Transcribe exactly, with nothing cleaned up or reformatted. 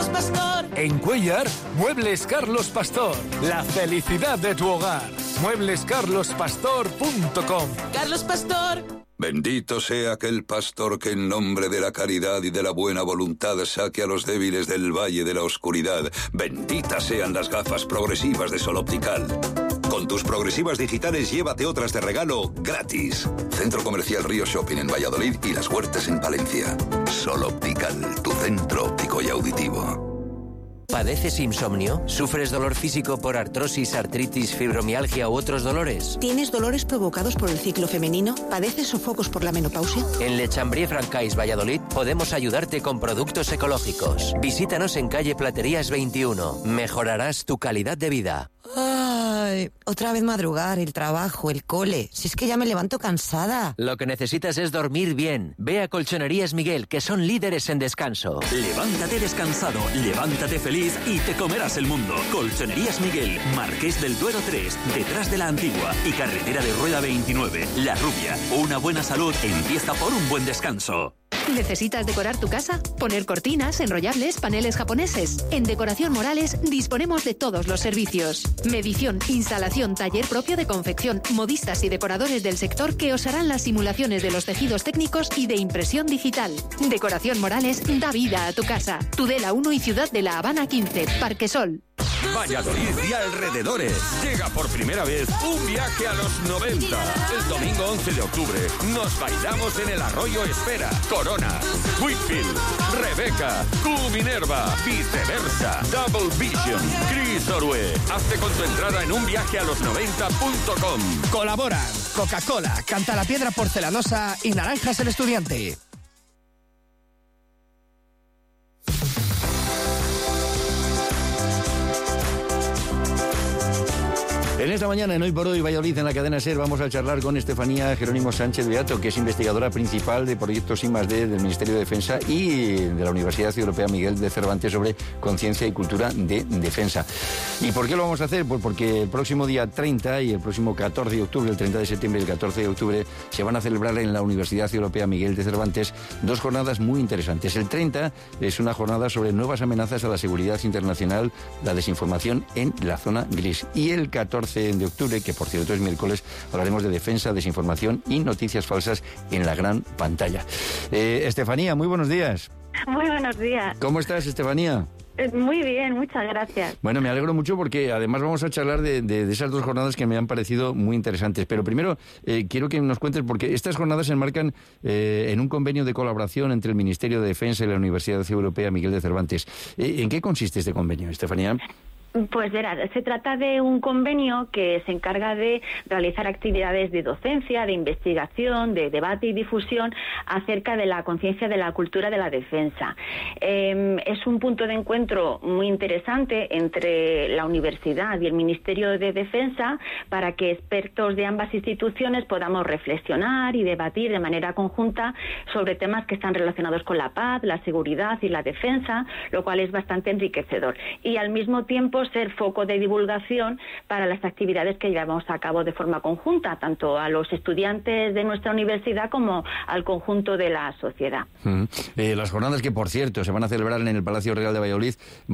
Carlos Pastor. En Cuéllar, Muebles Carlos Pastor. La felicidad de tu hogar. muebles carlos pastor punto com. Carlos Pastor. Bendito sea aquel pastor que en nombre de la caridad y de la buena voluntad saque a los débiles del valle de la oscuridad. Benditas sean las gafas progresivas de Sol Optical. Con tus progresivas digitales llévate otras de regalo gratis. Centro Comercial Río Shopping en Valladolid y Las Huertas en Palencia. Sol Optical, tu centro óptico y auditivo. ¿Padeces insomnio? ¿Sufres dolor físico por artrosis, artritis, fibromialgia u otros dolores? ¿Tienes dolores provocados por el ciclo femenino? ¿Padeces sofocos por la menopausia? En Le Chambrier Francais Valladolid podemos ayudarte con productos ecológicos. Visítanos en calle Platerías veintiuno. Mejorarás tu calidad de vida. Ay, otra vez madrugar, el trabajo, el cole. Si es que ya me levanto cansada. Lo que necesitas es dormir bien. Ve a Colchonerías Miguel, que son líderes en descanso. Levántate descansado, levántate feliz y te comerás el mundo. Colchonerías Miguel, Marqués del Duero tres, detrás de la Antigua y carretera de Rueda veintinueve. La Rubia, una buena salud empieza por un buen descanso. ¿Necesitas decorar tu casa? ¿Poner cortinas, enrollables, paneles japoneses? En Decoración Morales disponemos de todos los servicios. Medición, instalación, taller propio de confección, modistas y decoradores del sector que os harán las simulaciones de los tejidos técnicos y de impresión digital. Decoración Morales da vida a tu casa. Tudela uno y Ciudad de la Habana quince, Parque Sol. Valladolid y alrededores. Llega por primera vez un viaje a los noventa. El domingo once de octubre nos bailamos en el Arroyo Espera. Corona, Whitfield, Rebeca, Q Minerva, Viceversa, Double Vision, Chris Orue. Hazte con tu entrada en un viaje a los noventa punto com. Colaboran Coca-Cola, Canta la Piedra Porcelanosa y Naranjas el Estudiante. En esta mañana, en Hoy por Hoy Valladolid, en la cadena SER, vamos a charlar con Estefanía Jerónimo Sánchez Beato, que es investigadora principal de proyectos I más D del Ministerio de Defensa y de la Universidad Europea Miguel de Cervantes sobre conciencia y cultura de defensa. ¿Y por qué lo vamos a hacer? Pues porque el próximo día treinta y el próximo catorce de octubre, el treinta de septiembre y el catorce de octubre, se van a celebrar en la Universidad Europea Miguel de Cervantes dos jornadas muy interesantes. El treinta es una jornada sobre nuevas amenazas a la seguridad internacional, la desinformación en la zona gris. Y el catorce de octubre, que por cierto es miércoles, hablaremos de defensa, desinformación y noticias falsas en la gran pantalla. Eh, Estefanía, muy buenos días. Muy buenos días. ¿Cómo estás, Estefanía? Muy bien, muchas gracias. Bueno, me alegro mucho porque además vamos a charlar de, de, de esas dos jornadas que me han parecido muy interesantes. Pero primero eh, quiero que nos cuentes, porque estas jornadas se enmarcan eh, en un convenio de colaboración entre el Ministerio de Defensa y la Universidad Europea Miguel de Cervantes. Eh, ¿En qué consiste este convenio, Estefanía? Pues verás, se trata de un convenio que se encarga de realizar actividades de docencia, de investigación, de debate y difusión acerca de la conciencia de la cultura de la defensa. Eh, es un punto de encuentro muy interesante entre la universidad y el Ministerio de Defensa para que expertos de ambas instituciones podamos reflexionar y debatir de manera conjunta sobre temas que están relacionados con la paz, la seguridad y la defensa, lo cual es bastante enriquecedor. Y al mismo tiempo ser foco de divulgación para las actividades que llevamos a cabo de forma conjunta, tanto a los estudiantes de nuestra universidad como al conjunto de la sociedad. Mm. Eh, las jornadas que, por cierto, se van a celebrar en el Palacio Real de Valladolid